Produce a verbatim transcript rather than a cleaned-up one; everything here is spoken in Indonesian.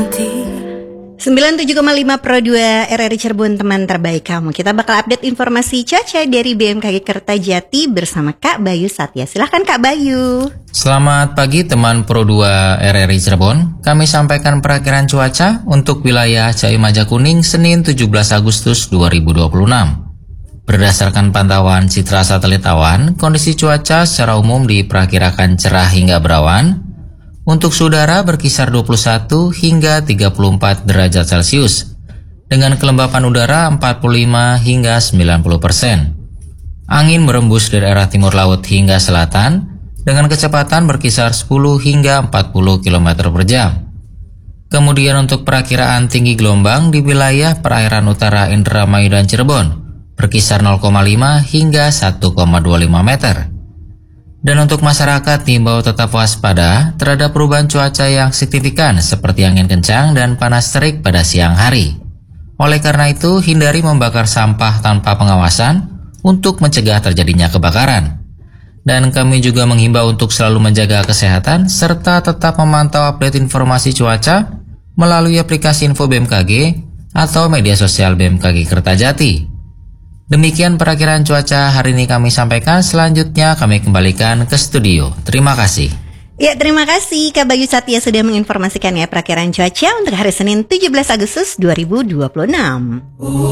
sembilan puluh tujuh koma lima Pro dua R R I Cirebon, teman terbaik kamu. Kita bakal update informasi cuaca dari B M K G Kertajati bersama Kak Bayu Satya. Silahkan Kak Bayu. Selamat pagi teman Pro dua R R I Cirebon. Kami sampaikan perakiraan cuaca untuk wilayah Cimajakuning Senin tujuh belas Agustus dua ribu dua puluh enam. Berdasarkan pantauan citra satelit awan, kondisi cuaca secara umum diperkirakan cerah hingga berawan. Untuk udara berkisar dua puluh satu hingga tiga puluh empat derajat Celcius, dengan kelembapan udara empat puluh lima hingga sembilan puluh persen. Angin berembus dari arah timur laut hingga selatan, dengan kecepatan berkisar sepuluh hingga empat puluh kilometer per jam. Kemudian untuk perakiraan tinggi gelombang di wilayah perairan utara Indramayu dan Cirebon, berkisar nol koma lima hingga satu koma dua lima meter. Dan untuk masyarakat diimbau tetap waspada terhadap perubahan cuaca yang signifikan seperti angin kencang dan panas terik pada siang hari. Oleh karena itu, hindari membakar sampah tanpa pengawasan untuk mencegah terjadinya kebakaran. Dan kami juga menghimbau untuk selalu menjaga kesehatan serta tetap memantau update informasi cuaca melalui aplikasi Info B M K G atau media sosial B M K G Kertajati. Demikian perakiraan cuaca hari ini kami sampaikan. Selanjutnya kami kembalikan ke studio. Terima kasih. Ya, terima kasih Kak Bayu Satya sudah menginformasikan ya perakiraan cuaca untuk hari Senin tujuh belas Agustus dua ribu dua puluh enam.